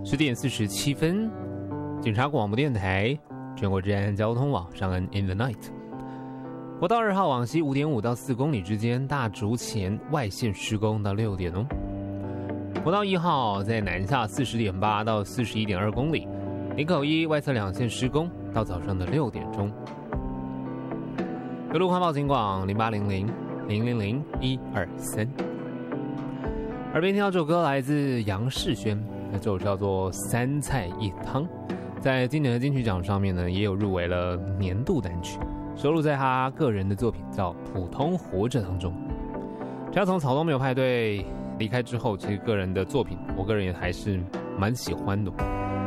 10:47，警察广播电台，全国治安交通网上恩 In the Night。国道2号往西5.5到4公里之间，大竹前外线施工到6点哦。国道1号在南下40.8到41.2公里，林口一外侧2线施工到早上的6点钟。有路况报警广0800-000-123。耳边听到这首歌来自杨世轩，那这首叫做《三菜一汤》，在今年的金曲奖上面呢，也有入围了年度单曲，收录在他个人的作品叫《普通活着》当中。他从草东没有派对离开之后，其实个人的作品，我个人也还是蛮喜欢的。